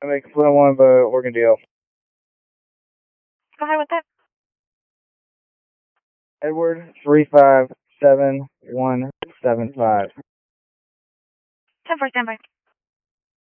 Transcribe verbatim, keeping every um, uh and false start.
I make split on one, but Oregon deal. Go ahead with that. Edward three five seven one seven five. ten four, standby.